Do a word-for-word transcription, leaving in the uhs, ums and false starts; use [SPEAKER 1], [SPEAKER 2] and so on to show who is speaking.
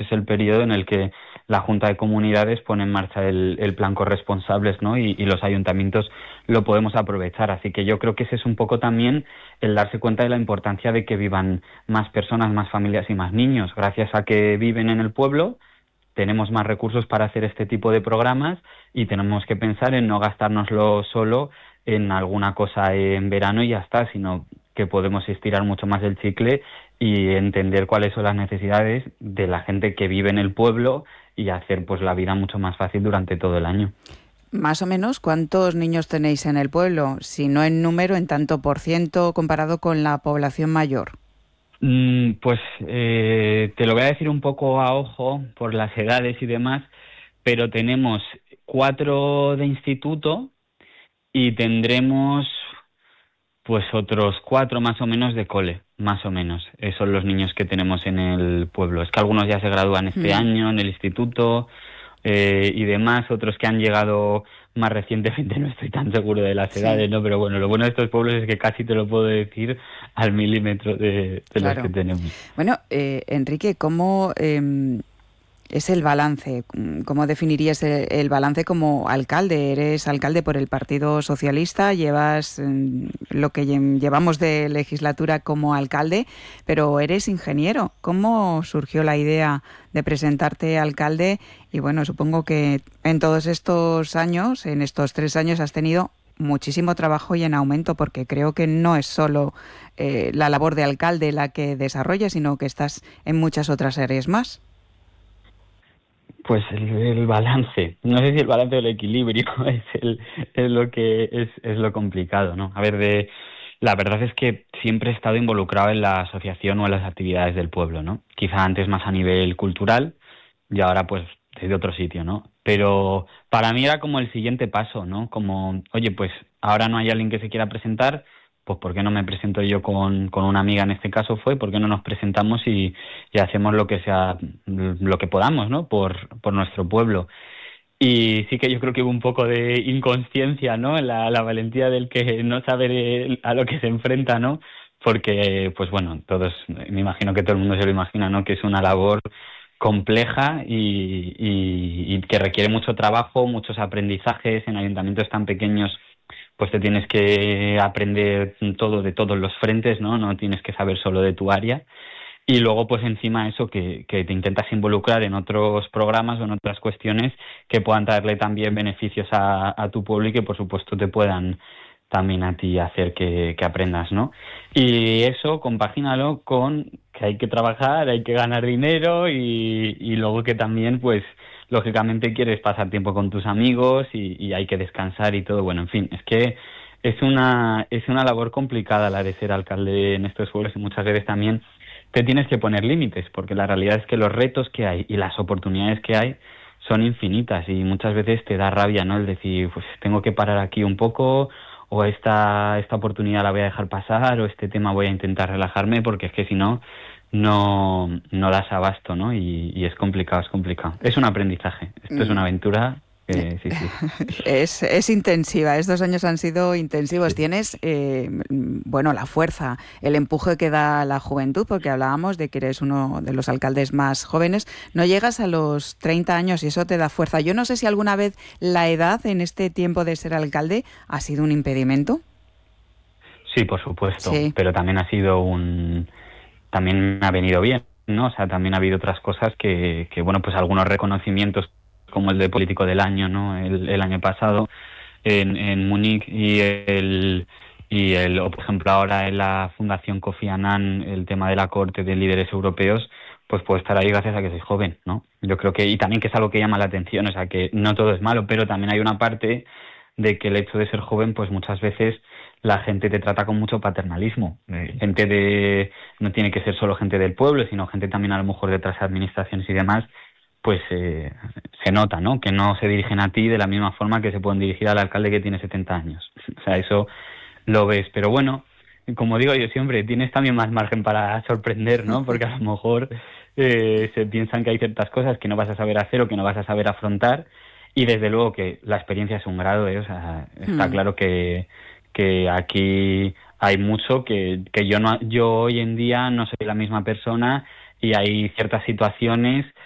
[SPEAKER 1] es el periodo en el que la Junta de Comunidades pone en marcha el, el plan corresponsables, ¿no? Y, y los ayuntamientos lo podemos aprovechar. Así que yo creo que ese es un poco también el darse cuenta de la importancia de que vivan más personas, más familias y más niños. Gracias a que viven en el pueblo, tenemos más recursos para hacer este tipo de programas y tenemos que pensar en no gastárnoslo solo en alguna cosa en verano y ya está, sino que podemos estirar mucho más el chicle y entender cuáles son las necesidades de la gente que vive en el pueblo y hacer pues la vida mucho más fácil durante todo el año.
[SPEAKER 2] Más o menos, ¿cuántos niños tenéis en el pueblo? Si no en número, en tanto por ciento comparado con la población mayor.
[SPEAKER 1] Mm, pues eh, te lo voy a decir un poco a ojo por las edades y demás, pero tenemos cuatro de instituto y tendremos pues otros cuatro más o menos de cole, más o menos. Esos son los niños que tenemos en el pueblo. Es que algunos ya se gradúan este
[SPEAKER 2] Mm.
[SPEAKER 1] año en el instituto eh, y demás, otros que han llegado más recientemente, no estoy tan seguro de las
[SPEAKER 2] Sí,
[SPEAKER 1] edades, ¿no? Pero bueno, lo bueno de estos pueblos es que casi te lo puedo decir al milímetro de, de los que
[SPEAKER 2] claro.
[SPEAKER 1] tenemos.
[SPEAKER 2] Bueno, eh, Enrique, ¿cómo eh, es el balance? ¿Cómo definirías el, el balance como alcalde? Eres alcalde por el Partido Socialista, llevas mm, lo que lle- llevamos de legislatura como alcalde, pero eres ingeniero. ¿Cómo surgió la idea de presentarte alcalde? Y bueno, supongo que en todos estos años, en estos tres años, has tenido muchísimo trabajo y en aumento, porque creo que no es solo eh, la labor de alcalde la que desarrollas, sino que estás en muchas otras áreas más.
[SPEAKER 1] Pues el, el balance, no sé si el balance o el equilibrio es, el, es lo que es, es lo complicado, ¿no? A ver, de, la verdad es que siempre he estado involucrado en la asociación o en las actividades del pueblo, ¿no? Quizá antes más a nivel cultural y ahora pues desde otro sitio, ¿no? Pero para mí era como el siguiente paso, ¿no? Como, oye, pues ahora no hay alguien que se quiera presentar, pues ¿por qué no me presento yo con, con una amiga en este caso fue? ¿Por qué no nos presentamos y, y hacemos lo que sea, lo que podamos, ¿no? Por, por nuestro pueblo. Y sí que yo creo que hubo un poco de inconsciencia, ¿no? La, la valentía del que no sabe a lo que se enfrenta, ¿no? Porque, pues bueno, todos, me imagino que todo el mundo se lo imagina, ¿no? Que es una labor compleja y, y, y que requiere mucho trabajo, muchos aprendizajes en ayuntamientos tan pequeños, pues te tienes que aprender todo de todos los frentes, ¿no? No tienes que saber solo de tu área. Y luego, pues encima eso, que, que te intentas involucrar en otros programas o en otras cuestiones que puedan traerle también beneficios a, a tu pueblo y que, por supuesto, te puedan también a ti hacer que, que aprendas, ¿no? Y eso, compagínalo con que hay que trabajar, hay que ganar dinero y, y luego que también, pues, lógicamente quieres pasar tiempo con tus amigos y, y hay que descansar y todo. Bueno, en fin, es que es una, es una labor complicada la de ser alcalde en estos pueblos y muchas veces también te tienes que poner límites, porque la realidad es que los retos que hay y las oportunidades que hay son infinitas y muchas veces te da rabia, ¿no? El decir, pues tengo que parar aquí un poco o esta, esta oportunidad la voy a dejar pasar o este tema voy a intentar relajarme porque es que si no, no, no das abasto, ¿no? Y, y es complicado, es complicado. Es un aprendizaje, esto es una
[SPEAKER 2] Mm.
[SPEAKER 1] aventura, eh, sí, sí.
[SPEAKER 2] Es, es intensiva, estos años han sido intensivos. Tienes, eh, bueno, la fuerza, el empuje que da la juventud, porque hablábamos de que eres uno de los alcaldes más jóvenes. No llegas a los treinta años y eso te da fuerza. Yo no sé si alguna vez la edad en este tiempo de ser alcalde ha sido un impedimento.
[SPEAKER 1] Sí, por supuesto,
[SPEAKER 2] Sí.
[SPEAKER 1] pero también ha sido un, también me ha venido bien, ¿no? O sea, también ha habido otras cosas que, que bueno, pues algunos reconocimientos como el de político del año, ¿no? El, el año pasado en, en Múnich y el y el o por ejemplo ahora en la Fundación Kofi Annan el tema de la corte de líderes europeos, pues puedo estar ahí gracias a que soy joven, ¿no? Yo creo que y también que es algo que llama la atención, o sea, que no todo es malo, pero también hay una parte de que el hecho de ser joven, pues muchas veces la gente te trata con mucho paternalismo. Eh, gente de no tiene que ser solo gente del pueblo, sino gente también a lo mejor de otras administraciones y demás, pues eh, se nota, ¿no? Que no se dirigen a ti de la misma forma que se pueden dirigir al alcalde que tiene setenta años. O sea, eso lo ves. Pero bueno, como digo yo siempre, tienes también más margen para sorprender, ¿no? Porque a lo mejor eh, se piensan que hay ciertas cosas que no vas a saber hacer o que no vas a saber afrontar. Y desde luego que la experiencia es un grado, ¿eh? O sea, está
[SPEAKER 2] Mm.
[SPEAKER 1] claro que, que aquí hay mucho que, que yo no yo hoy en día no soy la misma persona y hay ciertas situaciones